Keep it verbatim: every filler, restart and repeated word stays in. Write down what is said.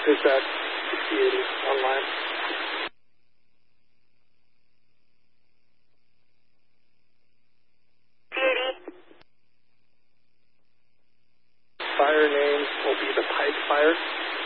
Dispatch sixty eighty online. Fire name will be the pipe fire.